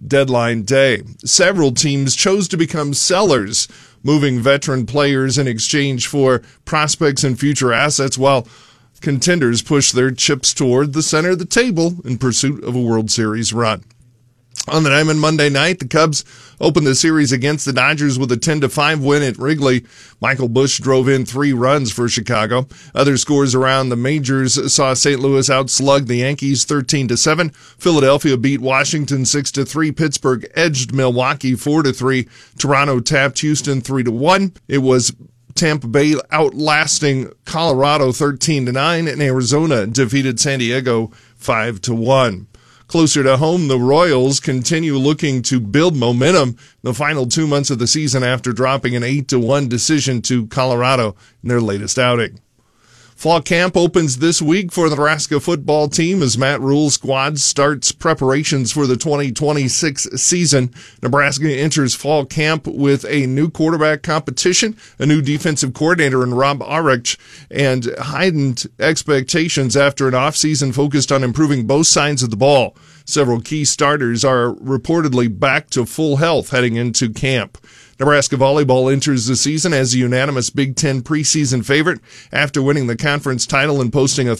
deadline day. Several teams chose to become sellers, moving veteran players in exchange for prospects and future assets, while contenders pushed their chips toward the center of the table in pursuit of a World Series run. On the diamond Monday night, the Cubs opened the series against the Dodgers with a 10-5 win at Wrigley. Michael Busch drove in 3 runs for Chicago. Other scores around the majors saw St. Louis outslug the Yankees 13-7. Philadelphia beat Washington 6-3. Pittsburgh edged Milwaukee 4-3. Toronto tapped Houston 3-1. It was Tampa Bay outlasting Colorado 13-9, and Arizona defeated San Diego 5-1. Closer to home, the Royals continue looking to build momentum the final 2 months of the season after dropping an 8-1 decision to Colorado in their latest outing. Fall camp opens this week for the Nebraska football team as Matt Rule's squad starts preparations for the 2026 season. Nebraska enters fall camp with a new quarterback competition, a new defensive coordinator in Rob Aurich, and heightened expectations after an offseason focused on improving both sides of the ball. Several key starters are reportedly back to full health heading into camp. Nebraska volleyball enters the season as a unanimous Big Ten preseason favorite after winning the conference title and posting a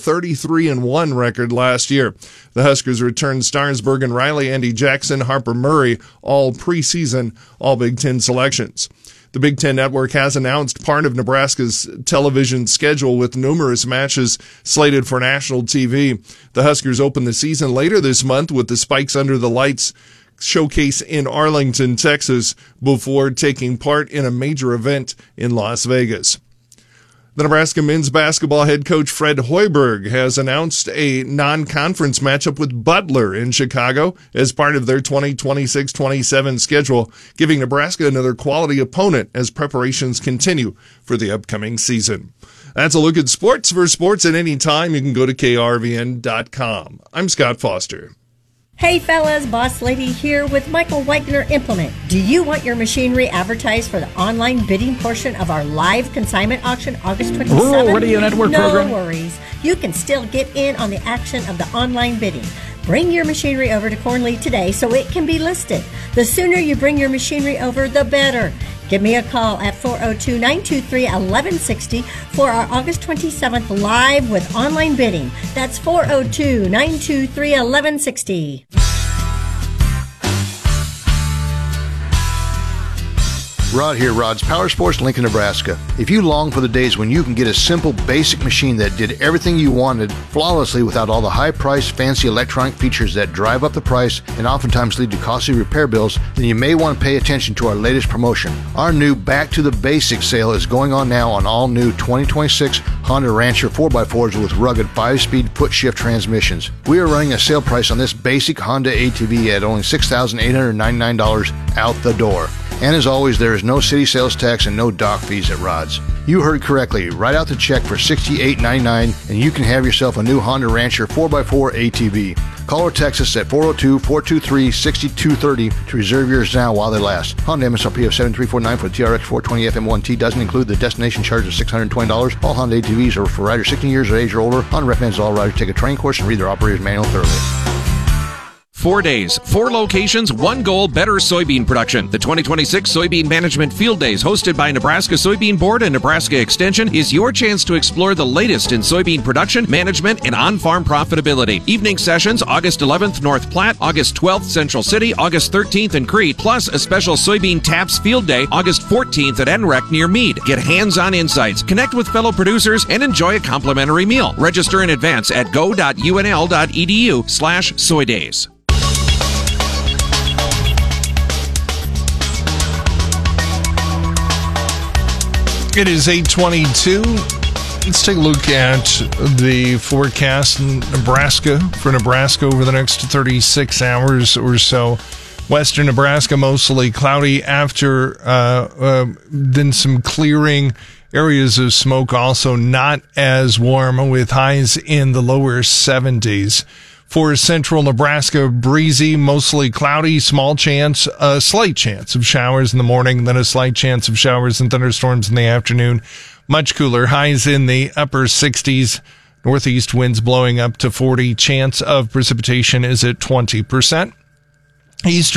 33-1 record last year. The Huskers return stars Bergen Riley, Andy Jackson, Harper Murray, all preseason All Big Ten selections. The Big Ten Network has announced part of Nebraska's television schedule with numerous matches slated for national TV. The Huskers open the season later this month with the Spikes Under the Lights showcase in Arlington, Texas, before taking part in a major event in Las Vegas. The Nebraska men's basketball head coach Fred Hoiberg has announced a non-conference matchup with Butler in Chicago as part of their 2026-27 schedule, giving Nebraska another quality opponent as preparations continue for the upcoming season. That's a look at sports. For sports at any time, you can go to krvn.com. I'm Scott Foster. Hey fellas, Boss Lady here with Michael Weigner Implement. Do you want your machinery advertised for the online bidding portion of our live consignment auction August 27th? Rural Radio Network program. No worries. You can still get in on the action of the online bidding. Bring your machinery over to Cornley today so it can be listed. The sooner you bring your machinery over, the better. Give me a call at 402-923-1160 for our August 27th live with online bidding. That's 402-923-1160. Rod here, Rod's Power Sports, Lincoln, Nebraska. If you long for the days when you can get a simple, basic machine that did everything you wanted flawlessly without all the high-priced, fancy electronic features that drive up the price and oftentimes lead to costly repair bills, then you may want to pay attention to our latest promotion. Our new Back to the Basics sale is going on now on all new 2026 Honda Rancher 4x4s with rugged 5-speed foot-shift transmissions. We are running a sale price on this basic Honda ATV at only $6,899 out the door. And as always, there is no city sales tax and no dock fees at Rod's. You heard correctly. Write out the check for $68.99 and you can have yourself a new Honda Rancher 4x4 ATV. Call or text us at 402-423-6230 to reserve yours now while they last. Honda MSRP of $7,349 for the TRX 420 FM1T doesn't include the destination charge of $620. All Honda ATVs are for riders 16 years of age or older. Honda recommends all riders take a training course and read their operator's manual thoroughly. 4 days, 4 locations, 1 goal, better soybean production. The 2026 Soybean Management Field Days, hosted by Nebraska Soybean Board and Nebraska Extension, is your chance to explore the latest in soybean production, management, and on-farm profitability. Evening sessions, August 11th, North Platte, August 12th, Central City, August 13th in Crete, plus a special Soybean Taps Field Day, August 14th at NREC near Meade. Get hands-on insights, connect with fellow producers, and enjoy a complimentary meal. Register in advance at go.unl.edu/soydays. It is 8:22. Let's take a look at the forecast in Nebraska over the next 36 hours or so. Western Nebraska, mostly cloudy after then some clearing. Areas of smoke also not as warm with highs in the lower 70s. For central Nebraska, breezy, mostly cloudy, slight chance of showers in the morning, then a slight chance of showers and thunderstorms in the afternoon. Much cooler, highs in the upper 60s. Northeast winds blowing up to 40. Chance of precipitation is at 20%. Eastern